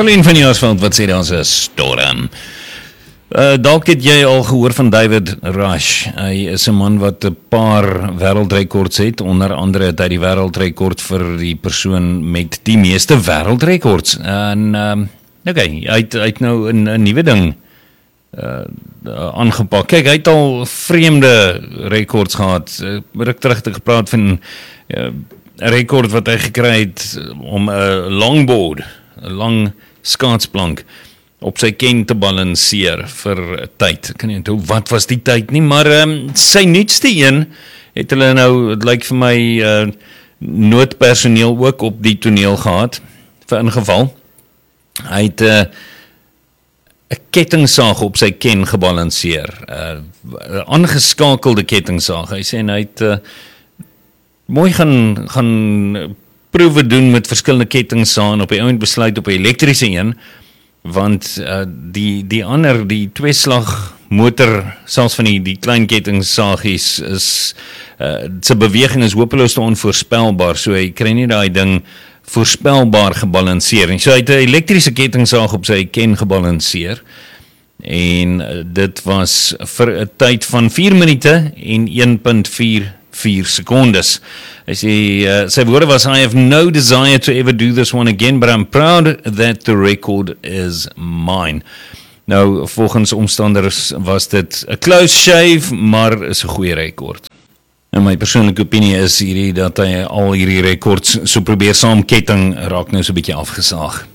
Colleen van Jaarsveld, wat sê ons is storm? Dalk het jy al gehoor van David Rush. Hy is 'n man wat 'n paar wêreldrekords het, onder andere het hy die wêreldrekord vir die persoon met die meeste wêreldrekords. En hy het nou 'n nuwe ding aangepak. Kyk, hy het al vreemde rekords gehad. Ruk terug te gepraat van 'n rekord wat hy gekry het om 'n longboard, 'n lang skaatsplank op sy ken te balanseer vir tyd. Ek kan nie onthou wat was die tyd nie, maar sy nuutste een het hulle nou, het lyk vir my, noodpersoneel ook op die toneel gehad, vir ingeval. Hy het 'n kettingsaag op sy ken gebalanseer, 'n aangeskakelde kettingsaag. Hy sê hy het mooi gaan proewe doen met verskillende kettingsae en op die ouend besluit op 'n elektriese een, want die ander, die tweeslag motor, selfs van die klein kettingsagies is sy beweging is hopeloos te onvoorspelbaar, so hy kry nie daai ding voorspelbaar gebalanseer. En so hy het 'n elektriese kettingsaag op sy ken gebalanseer, en dit was vir 'n tyd van 4 minute en 1.44 sekondes. Hy sê, sy woorde was, "I have no desire to ever do this one again, but I'm proud that the record is mine." Nou, volgens omstanders was dit 'n close shave, maar is 'n goeie rekord. En my persoonlike opinie is hierdie, dat hy al hierdie rekords so probeer saamketting, raak nou so 'n bietjie afgesaag.